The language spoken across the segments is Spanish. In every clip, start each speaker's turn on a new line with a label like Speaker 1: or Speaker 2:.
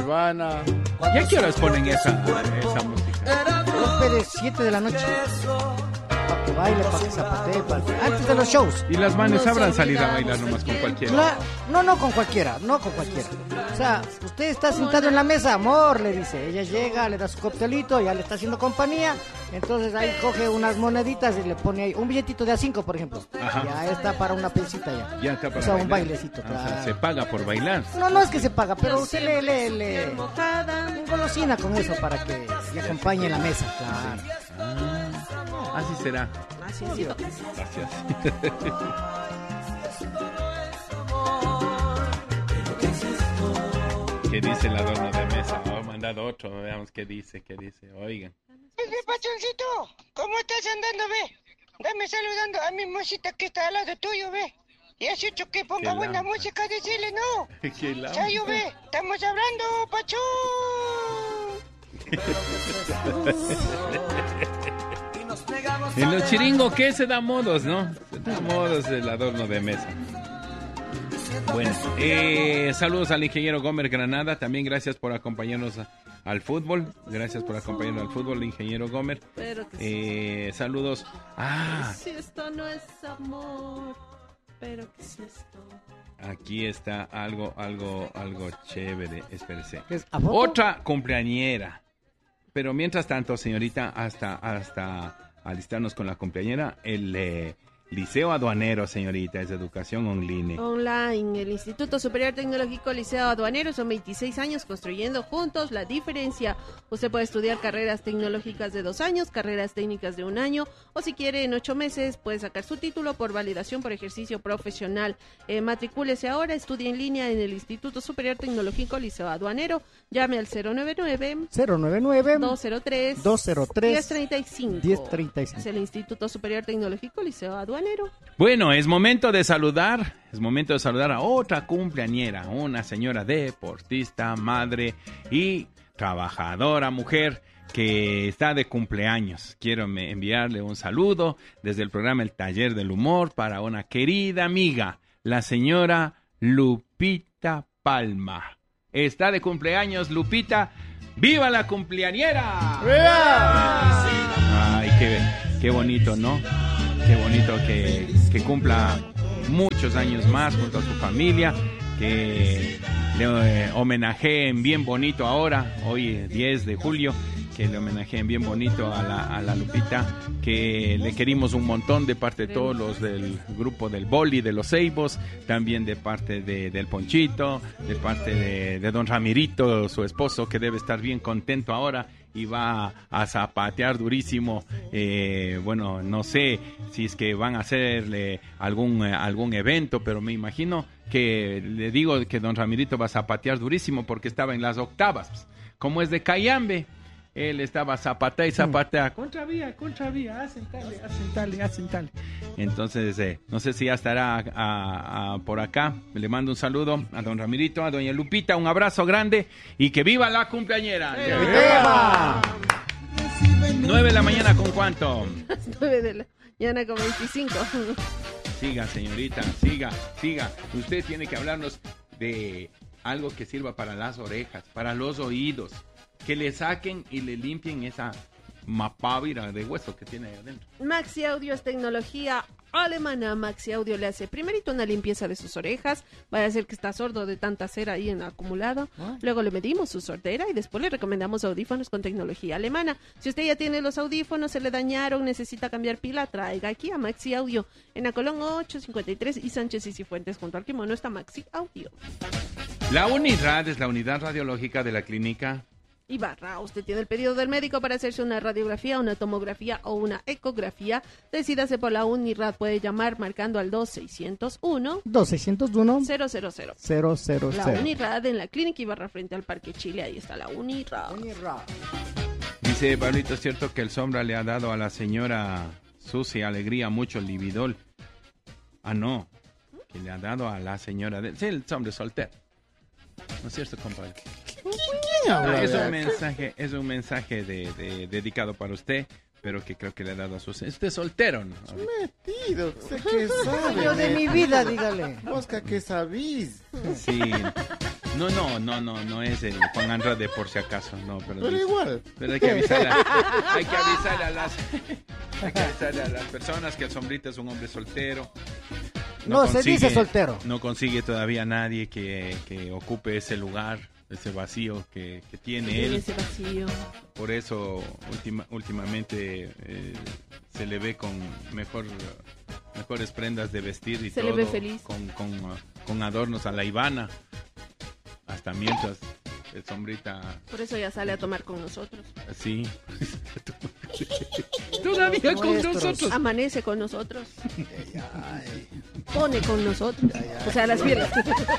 Speaker 1: Nirvana.
Speaker 2: ¿Y a qué horas ponen esa música?
Speaker 3: Después de 7 de la noche. Para que baile, para que zapatee, antes de los shows.
Speaker 2: Y las manes sabrán salir a bailar nomás con cualquiera.
Speaker 3: No con cualquiera, no con cualquiera. O sea, usted está sentado en la mesa, amor, le dice. Ella llega, le da su coctelito, ya le está haciendo compañía. Entonces ahí coge unas moneditas y le pone ahí un billetito de A5, por ejemplo.
Speaker 2: Ajá.
Speaker 3: Ya está para una pesita ya.
Speaker 2: Ya está para
Speaker 3: o sea,
Speaker 2: bailar.
Speaker 3: un bailecito.
Speaker 2: O sea, se paga por bailar.
Speaker 3: No es que se paga, pero usted le golosina con eso para que le acompañe en la mesa, claro.
Speaker 2: Así será.
Speaker 3: Así ha sido.
Speaker 2: Gracias. ¿Qué dice el adorno de mesa? Oh, mandado otro, veamos qué dice. Oigan.
Speaker 4: Pachoncito, ¿cómo estás andando, ve? Dame saludando a mi mosita que está al lado tuyo, ve. Y has hecho que ponga buena música, decirle, ¿no?
Speaker 2: Qué lámpara.
Speaker 4: Chayo, ve, estamos hablando, Pachón.
Speaker 2: En los chiringos, ¿qué? Se da modos, ¿no? Se da modos el adorno de mesa. Bueno, saludos al ingeniero Gomer Granada. También gracias por acompañarnos al fútbol. Gracias por acompañarnos al fútbol, ingeniero Gomer.
Speaker 5: Pero que
Speaker 2: saludos.
Speaker 5: Si esto no es amor. Pero ¿qué es esto?
Speaker 2: Aquí está algo chévere. Espérese.
Speaker 3: ¿A poco?
Speaker 2: Otra cumpleañera. Pero mientras tanto, señorita, hasta alistarnos con la cumpleañera, el Liceo Aduanero, señorita, es de educación online.
Speaker 5: Online, el Instituto Superior Tecnológico Liceo Aduanero, son 26 años construyendo juntos la diferencia. Usted puede estudiar carreras tecnológicas de 2 años, carreras técnicas de 1 año, o si quiere en 8 meses puede sacar su título por validación por ejercicio profesional. Matricúlese ahora, estudie en línea en el Instituto Superior Tecnológico Liceo Aduanero. Llame al 099-203-1035.
Speaker 3: 1035.
Speaker 5: Es el Instituto Superior Tecnológico Liceo Aduanero.
Speaker 2: Bueno, es momento de saludar a otra cumpleañera, una señora deportista, madre y trabajadora mujer que está de cumpleaños. Quiero enviarle un saludo desde el programa El Taller del Humor para una querida amiga, la señora Lupita Palma. Está de cumpleaños, Lupita. ¡Viva la cumpleañera! ¡Viva! Ay, qué bonito, ¿no? Qué bonito que cumpla muchos años más junto a su familia, que le homenajeen bien bonito ahora, hoy 10 de julio, que le homenajeen bien bonito a la Lupita, que le querimos un montón de parte de todos los del grupo del Boli, de los Ceibos, también de parte del Ponchito, de parte de don Ramirito, su esposo, que debe estar bien contento ahora y va a zapatear durísimo. Bueno, no sé si es que van a hacerle algún evento, pero me imagino que le digo que don Ramirito va a zapatear durísimo porque estaba en las octavas. Como es de Cayambe, él estaba zapatea y zapatea. Contravía, hacen tal. Entonces, no sé si ya estará por acá. Le mando un saludo a don Ramirito, a doña Lupita, un abrazo grande y que viva la cumpleañera. ¡Viva! 9 de la mañana, ¿con cuánto?
Speaker 5: 9 de la mañana con 25.
Speaker 2: Siga, señorita, siga. Usted tiene que hablarnos de algo que sirva para las orejas, para los oídos. Que le saquen y le limpien esa mapávira de hueso que tiene ahí adentro.
Speaker 5: Maxi Audio es tecnología alemana. Maxi Audio le hace primerito una limpieza de sus orejas. Vaya a ser que está sordo de tanta cera ahí en acumulado. Luego le medimos su sordera y después le recomendamos audífonos con tecnología alemana. Si usted ya tiene los audífonos, se le dañaron, necesita cambiar pila, traiga aquí a Maxi Audio. En Acolón 853 y Sánchez y Cifuentes junto al Kimono está Maxi Audio.
Speaker 2: La UNIRAD es la unidad radiológica de la clínica
Speaker 5: Ibarra. Usted tiene el pedido del médico para hacerse una radiografía, una tomografía o una ecografía. Decídase por la UNIRAD. Puede llamar marcando al 2601 000. La UNIRAD en la clínica Ibarra frente al Parque Chile. Ahí está la UNIRAD.
Speaker 2: Dice Pablito, ¿es cierto que el Sombra le ha dado a la señora Susi Alegría mucho lividol? Ah, no. Que le ha dado a la señora... Sí, el Sombra soltero. ¿No es cierto, compadre?
Speaker 1: ¿Quién habla?
Speaker 2: Es un mensaje dedicado para usted, pero que creo que le ha dado a su... Usted es soltero, ¿no?
Speaker 1: Metido, ¿usted qué sabe?
Speaker 3: Yo de mi vida, dígale.
Speaker 1: Mosca, ¿qué sabís?
Speaker 2: Sí. No es el Juan Andrade por si acaso, no,
Speaker 1: Pero igual.
Speaker 2: Pero hay que avisar a las personas que el Sombrita es un hombre soltero.
Speaker 3: No, se dice soltero.
Speaker 2: No consigue todavía nadie que ocupe ese lugar, ese vacío que tiene él.
Speaker 5: Ese vacío.
Speaker 2: Por eso últimamente se le ve con mejores prendas de vestir y
Speaker 5: Se
Speaker 2: todo.
Speaker 5: le ve feliz.
Speaker 2: Con adornos a la Ivana. Hasta mientras el Sombrita...
Speaker 5: Por eso ya sale a tomar con nosotros.
Speaker 2: Sí. Todavía con nosotros.
Speaker 5: Amanece con nosotros. Pone con nosotros. O sea, las piernas.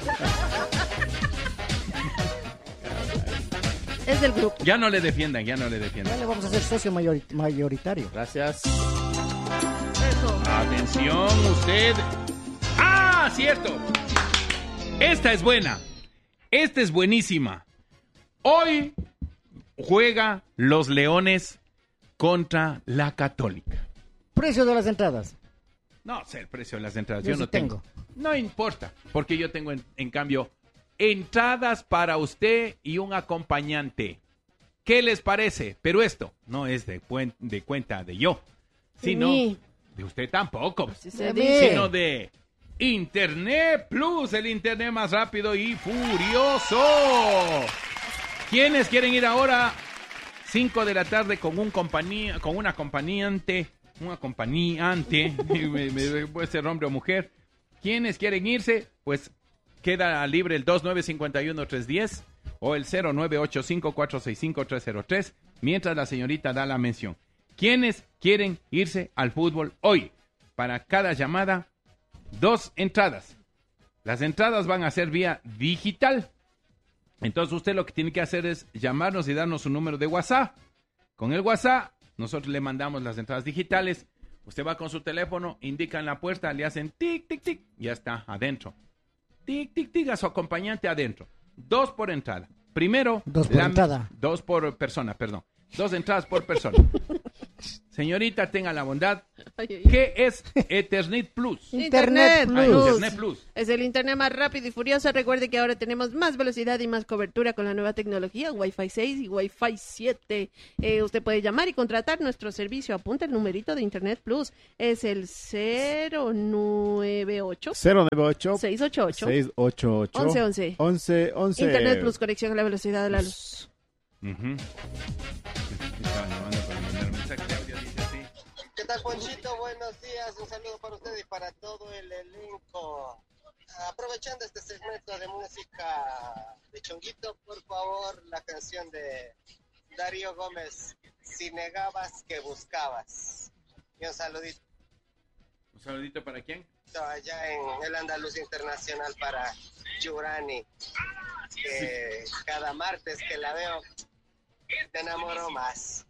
Speaker 5: Es del grupo.
Speaker 2: Ya no le defiendan.
Speaker 3: Ya le vamos a hacer socio mayoritario.
Speaker 1: Gracias.
Speaker 5: Eso.
Speaker 2: Atención, usted. ¡Ah, cierto! Esta es buena. Esta es buenísima. Hoy juega los Leones contra la Católica.
Speaker 3: Precio de las entradas.
Speaker 2: No sé el precio de las entradas.
Speaker 3: Yo
Speaker 2: Yo
Speaker 3: sí
Speaker 2: no tengo. No importa, porque yo tengo en cambio entradas para usted y un acompañante. ¿Qué les parece? Pero esto no es de cuenta de yo, sino
Speaker 5: mí.
Speaker 2: de usted tampoco,
Speaker 5: Así se
Speaker 3: De
Speaker 5: dice.
Speaker 3: mí.
Speaker 2: sino de Internet Plus, el internet más rápido y furioso. ¿Quiénes quieren ir ahora 5 de la tarde con un acompañante, puede ser hombre o mujer? ¿Quiénes quieren irse? Pues queda libre el 2951-310 o el 0985-465-303, mientras la señorita da la mención. ¿Quiénes quieren irse al fútbol hoy? Para cada llamada, 2 entradas. Las entradas van a ser vía digital. Entonces usted lo que tiene que hacer es llamarnos y darnos su número de WhatsApp. Con el WhatsApp, nosotros le mandamos las entradas digitales. Usted va con su teléfono, indica en la puerta, le hacen tic, tic, tic, ya está adentro. Tic, tic, tic, a su acompañante adentro. 2 por entrada. Primero,
Speaker 3: 2 por entrada.
Speaker 2: 2 por persona, perdón. 2 entradas por persona. Señorita, tenga la bondad. ¿Qué es Ethernet Plus?
Speaker 5: Internet
Speaker 2: Ah,
Speaker 5: Plus.
Speaker 2: Internet Plus.
Speaker 5: Es el internet más rápido y furioso. Recuerde que ahora tenemos más velocidad y más cobertura con la nueva tecnología Wi-Fi 6 y Wi-Fi 7. Usted puede llamar y contratar nuestro servicio. Apunta el numerito de Internet Plus. Es el 098
Speaker 1: 098
Speaker 5: 688
Speaker 1: 688
Speaker 5: 1111.
Speaker 1: 1111.
Speaker 5: Internet Plus, conexión a la velocidad de la luz.
Speaker 2: Ujú. Estaba llamando para mandar mensaje de audio, dice así.
Speaker 6: ¿Qué tal, Ponchito? Buenos días. Un saludo para usted y para todo el elenco. Aprovechando este segmento de música de Chonguito, por favor, la canción de Darío Gómez, Si negabas que buscabas. Y un saludito
Speaker 2: ¿Un saludito para quién?
Speaker 6: allá en el Andaluz Internacional para Yurani, que cada martes que la veo me enamoro más.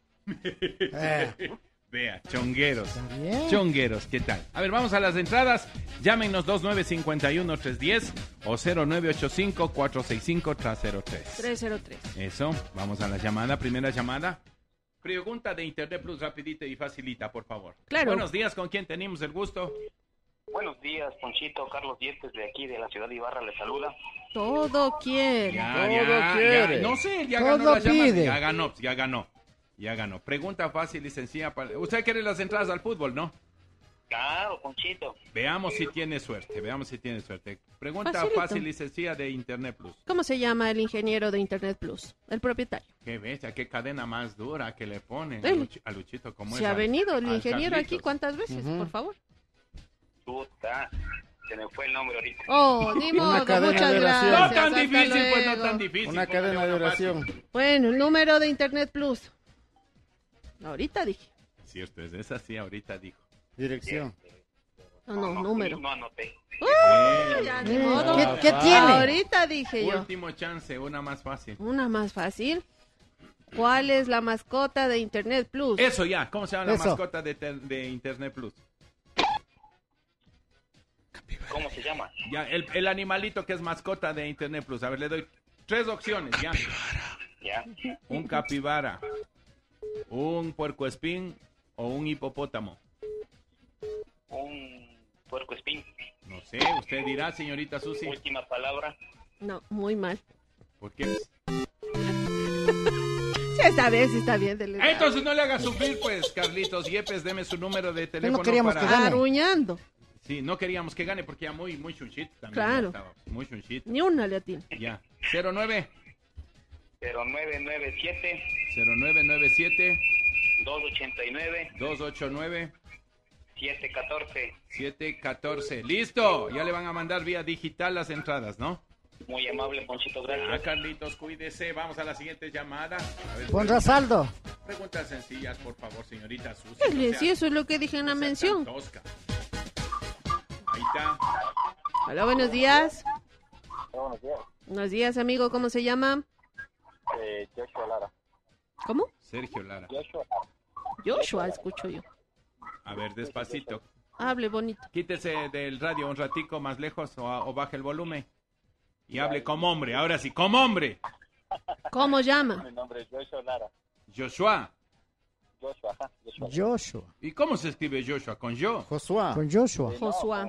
Speaker 2: Vea, chongueros.
Speaker 3: Está bien.
Speaker 2: Chongueros, ¿qué tal? A ver, vamos a las entradas. Llámenos 2951-310 o 0985-465-303.
Speaker 5: 303.
Speaker 2: Eso, vamos a la llamada. Primera llamada. Pregunta de Internet Plus, rapidita y facilita, por favor.
Speaker 5: Claro.
Speaker 2: Buenos días, ¿con quién tenemos el gusto?
Speaker 7: Buenos días, Ponchito. Carlos Dientes de aquí, de la ciudad de Ibarra, le saluda.
Speaker 5: Todo quiere.
Speaker 2: Ya,
Speaker 1: quiere.
Speaker 2: no sé, ya
Speaker 3: Todo
Speaker 2: ganó la llamada.
Speaker 3: pide.
Speaker 2: Ya ganó. Pregunta fácil y sencilla. Usted quiere las entradas al fútbol, ¿no?
Speaker 7: Claro, Ponchito.
Speaker 2: Veamos si tiene suerte. Pregunta
Speaker 5: Facilito.
Speaker 2: fácil y sencilla de Internet Plus.
Speaker 5: ¿Cómo se llama el ingeniero de Internet Plus? El propietario.
Speaker 2: Qué bestia, qué cadena más dura que le ponen
Speaker 5: Él.
Speaker 2: a Luchito como
Speaker 5: Se
Speaker 2: es.
Speaker 5: ha venido el
Speaker 2: al
Speaker 5: ingeniero aquí
Speaker 2: Carlitos.
Speaker 5: cuántas veces, por favor.
Speaker 7: Puta, se me fue el nombre ahorita.
Speaker 5: Oh, ni modo,
Speaker 1: cadena
Speaker 5: muchas
Speaker 1: de oración.
Speaker 2: No
Speaker 5: gracias.
Speaker 2: tan
Speaker 5: hasta
Speaker 2: difícil, pues no
Speaker 5: luego.
Speaker 2: tan difícil.
Speaker 1: Una
Speaker 2: póngale
Speaker 1: cadena de
Speaker 2: uno fácil.
Speaker 1: oración.
Speaker 5: Bueno, el número de Internet Plus. Ahorita dije.
Speaker 2: Cierto, es así, ahorita dijo.
Speaker 1: Dirección.
Speaker 5: No, número.
Speaker 7: No anoté.
Speaker 5: Ya, ni modo.
Speaker 3: ¿Qué tiene?
Speaker 5: Ahorita dije yo.
Speaker 2: Último chance, una más fácil.
Speaker 5: Una más fácil. ¿Cuál es la mascota de Internet Plus?
Speaker 2: Eso ya, ¿cómo se llama la
Speaker 3: Eso.
Speaker 2: mascota de Internet Plus?
Speaker 7: ¿Cómo se llama?
Speaker 2: Ya, el animalito que es mascota de Internet Plus. A ver, le doy 3 opciones, ya.
Speaker 7: Ya.
Speaker 2: Un capibara, un puercoespín o un hipopótamo.
Speaker 7: Un puercoespín.
Speaker 2: No sé, usted dirá, señorita Susi.
Speaker 7: Última palabra.
Speaker 5: No, muy mal.
Speaker 2: ¿Por qué?
Speaker 5: Sí, está bien.
Speaker 2: Entonces no le hagas sufrir, pues, Carlitos Yepes, deme su número de teléfono
Speaker 3: queríamos que gane.
Speaker 5: Arruñando.
Speaker 2: Sí, no queríamos que gane porque ya muy chunchito también.
Speaker 5: Claro.
Speaker 2: Ya estaba muy chunchito.
Speaker 5: Ni una le atino.
Speaker 2: Ya. 09
Speaker 7: 0997
Speaker 2: 0997
Speaker 7: 289
Speaker 2: 289
Speaker 7: 714.
Speaker 2: 714. ¡Listo! Ya le van a mandar vía digital las entradas, ¿no?
Speaker 7: Muy amable, Ponchito,
Speaker 2: Ah,
Speaker 7: gracias.
Speaker 2: Carlitos, cuídese. Vamos a la siguiente llamada. A ver,
Speaker 3: Pondrá saldo.
Speaker 2: preguntas sencillas, por favor, señorita Susi.
Speaker 5: Sí, eso es lo que dije en la mención.
Speaker 2: Tosca. Ahí está.
Speaker 5: Hola, buenos días.
Speaker 6: Buenos días.
Speaker 5: Buenos días, amigo. ¿Cómo se llama?
Speaker 6: Joshua Lara.
Speaker 5: ¿Cómo?
Speaker 2: Sergio Lara.
Speaker 5: Joshua, escucho yo.
Speaker 2: A ver, despacito.
Speaker 5: Hable bonito.
Speaker 2: Quítese del radio un ratico más lejos o baje el volumen. Y hable como hombre. Ahora sí, como hombre.
Speaker 5: ¿Cómo llama?
Speaker 6: Mi nombre es Joshua Lara.
Speaker 2: Joshua.
Speaker 3: Joshua.
Speaker 2: ¿Y cómo se escribe Joshua? ¿Con yo?
Speaker 1: Josué.
Speaker 3: Con Joshua.
Speaker 5: Joshua.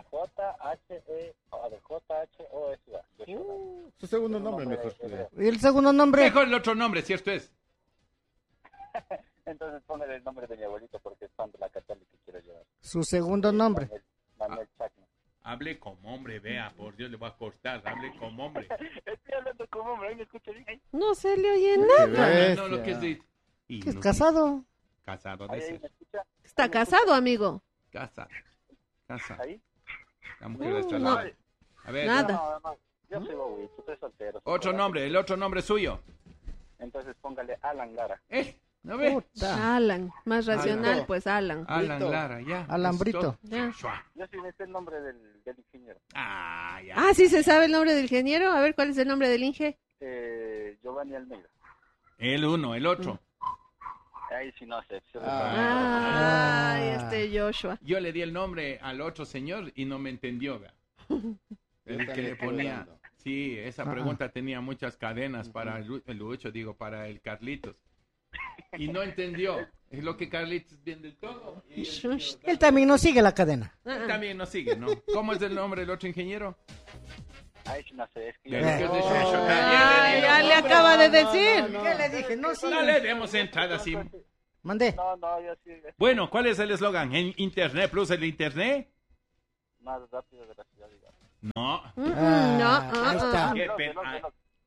Speaker 6: J-H-E-O-S-A.
Speaker 1: Su segundo nombre mejor.
Speaker 3: ¿Y el segundo nombre?
Speaker 2: Mejor el otro nombre, cierto es.
Speaker 6: Entonces póngale el nombre de mi abuelito porque es fan de la católica que quiero llevar.
Speaker 3: Su segundo nombre.
Speaker 6: Manuel Chacma.
Speaker 2: Hable como hombre, vea, por Dios le voy a cortar. Hable como hombre.
Speaker 6: Estoy hablando como hombre, ¿ahí me escucha bien?
Speaker 5: No se le oye nada.
Speaker 2: No, lo que es de... Y
Speaker 3: ¿Qué es
Speaker 2: no-
Speaker 3: casado?
Speaker 2: Casado
Speaker 6: ¿Ahí
Speaker 2: de
Speaker 6: me
Speaker 2: ser.
Speaker 6: escucha?
Speaker 5: Está casado, amigo.
Speaker 2: Casa.
Speaker 6: ¿Ahí?
Speaker 2: La mujer está
Speaker 5: no.
Speaker 2: la- A ver,
Speaker 5: Nada.
Speaker 6: No, yo soy bobito, estoy soltero.
Speaker 2: otro nombre, el otro nombre suyo.
Speaker 6: Entonces póngale Alan Lara.
Speaker 2: ¿No ve?
Speaker 3: Puta.
Speaker 5: Alan. Más racional,
Speaker 1: Brito.
Speaker 5: pues Alan.
Speaker 2: Alan
Speaker 1: Brito.
Speaker 2: Lara, ya.
Speaker 3: Alambrito.
Speaker 5: Ya.
Speaker 2: Joshua.
Speaker 6: Yo sí me sé el nombre del ingeniero.
Speaker 2: Ah, ya.
Speaker 5: Ah, sí se sabe el nombre del ingeniero. A ver, ¿cuál es el nombre del Inge?
Speaker 6: Giovanni Almeida.
Speaker 2: El uno, el otro.
Speaker 6: Ahí sí no sé.
Speaker 5: Ay, este Joshua.
Speaker 2: Yo le di el nombre al otro señor y no me entendió, vea. El que le ponía... Sí, esa pregunta tenía muchas cadenas para el Lucho, digo, para el Carlitos. Y no entendió. Es lo que Carlitos viene del todo. Y
Speaker 3: Él también no sigue la cadena.
Speaker 2: él también no sigue, ¿no? ¿Cómo es el nombre del otro ingeniero?
Speaker 6: Ahí sí no sé. Es que
Speaker 2: De
Speaker 6: yo-
Speaker 2: lo que es de Shosho.
Speaker 5: Ay, ya le acaba de decir.
Speaker 3: ¿Qué le dije? No
Speaker 2: No
Speaker 3: sigue.
Speaker 2: le demos entrada así.
Speaker 3: Mandé.
Speaker 6: No, yo sí. Es
Speaker 2: Bueno, ¿cuál es el eslogan? ¿En Internet Plus el Internet?
Speaker 6: más rápido de la ciudad. Digamos.
Speaker 2: No.
Speaker 5: No.
Speaker 3: Ahí está.
Speaker 2: Qué
Speaker 6: Veloz,
Speaker 2: pena.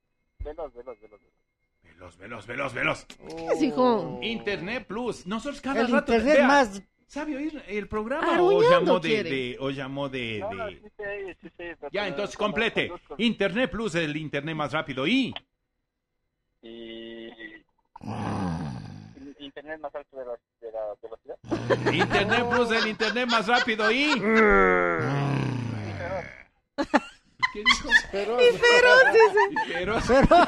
Speaker 6: Veloz.
Speaker 2: Veloz.
Speaker 5: Sí, hijo.
Speaker 2: Internet Plus. Nosotros cada
Speaker 3: El
Speaker 2: rato...
Speaker 3: internet
Speaker 2: vea,
Speaker 3: más.
Speaker 2: ¿sabe oír el programa
Speaker 5: Arruinando
Speaker 2: o llamó
Speaker 5: quiere.
Speaker 2: o llamó de...
Speaker 6: No, sí sé. pero
Speaker 2: Ya, entonces
Speaker 6: como
Speaker 2: complete.
Speaker 6: conduzco-
Speaker 2: Internet Plus el Internet más rápido y...
Speaker 6: Y... Internet más alto de la velocidad.
Speaker 2: Internet Plus el Internet más rápido y... ¿Qué dijo?
Speaker 1: Pero,
Speaker 2: Pero...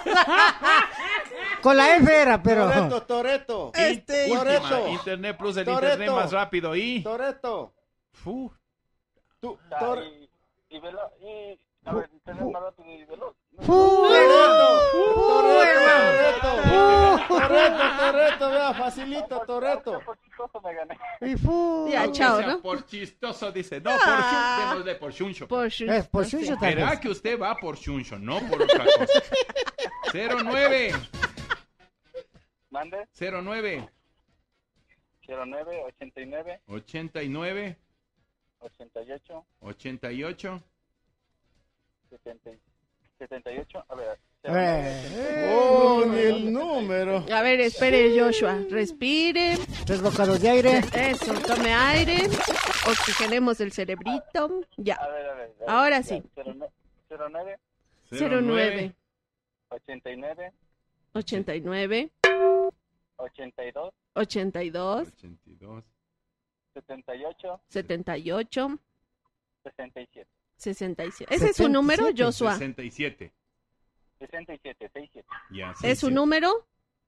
Speaker 3: Con la F era, pero.
Speaker 1: Toreto.
Speaker 2: Última,
Speaker 1: Toreto.
Speaker 2: Internet Plus el
Speaker 1: Toretto.
Speaker 2: Internet más rápido y...
Speaker 1: Toreto.
Speaker 2: Fu.
Speaker 1: Tú,
Speaker 6: Ah,
Speaker 1: Tor-
Speaker 6: y veloz. Y... A ver, Internet más rápido y veloz.
Speaker 1: Toreto, vea, facilito, Toreto.
Speaker 6: Por chistoso me gané.
Speaker 3: Y fu.
Speaker 5: Ya,
Speaker 2: Aunque
Speaker 5: chao,
Speaker 2: sea
Speaker 5: ¿no?
Speaker 2: por chistoso, dice. No, por Shuncho. Démosle por Shuncho.
Speaker 5: Por
Speaker 3: Es por suyo tal
Speaker 2: Verá
Speaker 3: vez.
Speaker 2: que usted va por Shuncho, no por otra cosa. 09.
Speaker 6: Mande
Speaker 2: 09.
Speaker 6: 09 89
Speaker 2: 89.
Speaker 6: 88
Speaker 2: 88.
Speaker 6: 78. A ver.
Speaker 1: Oh, ni el número.
Speaker 5: A ver, espere, Joshua. Respire.
Speaker 3: 3 bocados de aire.
Speaker 5: Eso, tome aire. Oxigenemos el cerebrito. Ya.
Speaker 6: A ver.
Speaker 5: Ahora sí.
Speaker 6: 09
Speaker 5: 09
Speaker 6: 89
Speaker 5: 89
Speaker 6: 82
Speaker 5: 82
Speaker 2: 82.
Speaker 6: 78
Speaker 5: 78
Speaker 6: 67
Speaker 5: 67. ¿Ese es su número, Joshua?
Speaker 2: 67.
Speaker 6: 67.
Speaker 2: Ya,
Speaker 5: ¿Es su número?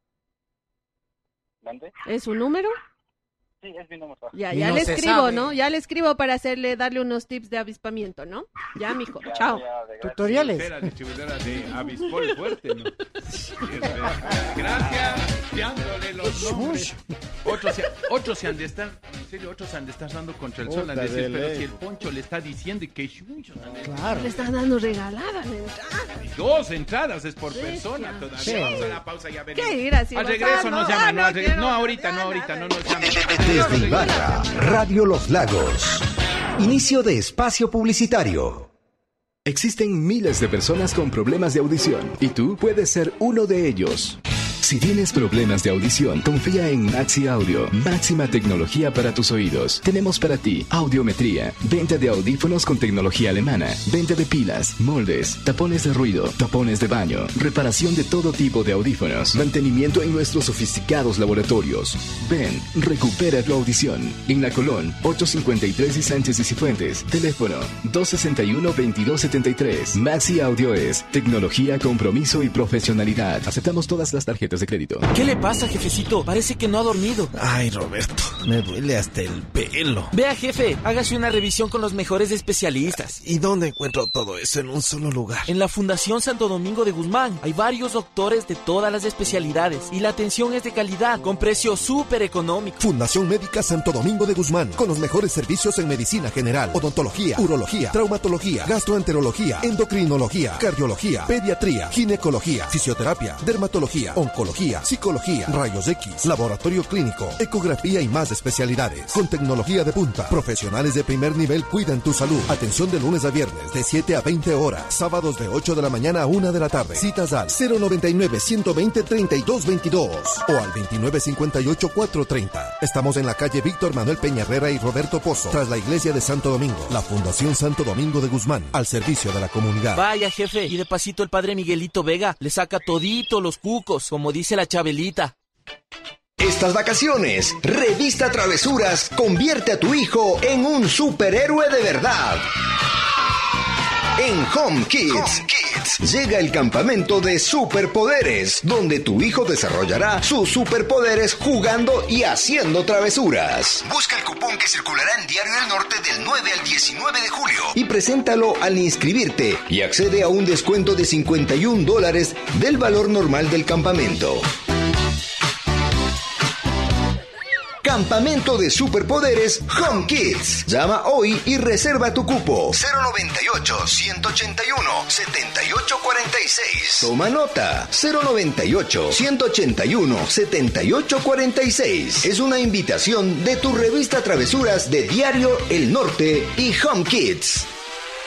Speaker 6: ¿Mande?
Speaker 5: ¿Es su número?
Speaker 6: Sí, es mi número.
Speaker 5: Ya,
Speaker 3: Y
Speaker 5: ya
Speaker 3: no
Speaker 5: le
Speaker 3: se
Speaker 5: escribo,
Speaker 3: sabe.
Speaker 5: ¿no? Ya le escribo para darle unos tips de avispamiento, ¿no? Ya, mijo. Chao.
Speaker 3: Tutoriales.
Speaker 2: Era distribuidora de Avispol fuerte, ¿no? Gracias. Dándole los nombres. Otros se han de estar serio, otros han de estar dando contra el sol.
Speaker 1: Puta
Speaker 2: Han de decir,
Speaker 1: de
Speaker 2: pero
Speaker 1: ley.
Speaker 2: si el Poncho le está diciendo y que chunchos.
Speaker 3: Claro.
Speaker 5: Le están dando regalada la entrada.
Speaker 2: 2 entradas es por
Speaker 5: Sí,
Speaker 2: persona
Speaker 5: sí.
Speaker 2: todavía.
Speaker 3: Sí.
Speaker 2: Vamos a la pausa, ya veremos.
Speaker 5: ¿Qué ir así?
Speaker 2: Al regreso nos llaman, no, no ahorita, no nos llaman.
Speaker 8: Desde Ibarra, Radio Los Lagos. Inicio de espacio publicitario. Existen miles de personas con problemas de audición y tú puedes ser uno de ellos. Si tienes problemas de audición, confía en Maxi Audio. Máxima tecnología para tus oídos. Tenemos para ti audiometría, venta de audífonos con tecnología alemana, venta de pilas, moldes, tapones de ruido, tapones de baño, reparación de todo tipo de audífonos, mantenimiento en nuestros sofisticados laboratorios. Ven, recupera tu audición. En La Colón, 853 y Sánchez y Cifuentes. Teléfono 261-2273. Maxi Audio es tecnología, compromiso y profesionalidad. Aceptamos todas las tarjetas de crédito.
Speaker 9: ¿Qué le pasa, jefecito? Parece que no ha dormido.
Speaker 10: Ay, Roberto, me duele hasta el pelo.
Speaker 9: Vea, jefe, hágase una revisión con los mejores especialistas.
Speaker 10: ¿Y dónde encuentro todo eso en un solo lugar?
Speaker 9: En la Fundación Santo Domingo de Guzmán hay varios doctores de todas las especialidades y la atención es de calidad, con precio súper económico.
Speaker 11: Fundación Médica Santo Domingo de Guzmán, con los mejores servicios en medicina general, odontología, urología, traumatología, gastroenterología, endocrinología, cardiología, pediatría, ginecología, fisioterapia, dermatología, oncología, psicología, rayos X, laboratorio clínico, ecografía y más especialidades. Con tecnología de punta, profesionales de primer nivel cuidan tu salud. Atención de lunes a viernes, de 7 a 20 horas. Sábados de 8 de la mañana a 1 de la tarde. Citas al 099-120-3222 o al 2958-430. Estamos en la calle Víctor Manuel Peña Herrera y Roberto Pozo, tras la iglesia de Santo Domingo. La Fundación Santo Domingo de Guzmán, al servicio de la comunidad.
Speaker 9: Vaya, jefe, y de pasito el padre Miguelito Vega le saca todito los cucos, como dice la Chabelita.
Speaker 8: Estas vacaciones, Revista Travesuras convierte a tu hijo en un superhéroe de verdad. En Home Kids, llega el campamento de superpoderes, donde tu hijo desarrollará sus superpoderes jugando y haciendo travesuras. Busca el cupón que circulará en Diario del Norte del 9 al 19 de julio y preséntalo al inscribirte y accede a un descuento de $51 del valor normal del campamento. Campamento de Superpoderes Home Kids. Llama hoy y reserva tu cupo. 098-181-7846. Toma nota. 098-181-7846. Es una invitación de tu revista Travesuras de Diario El Norte y Home Kids.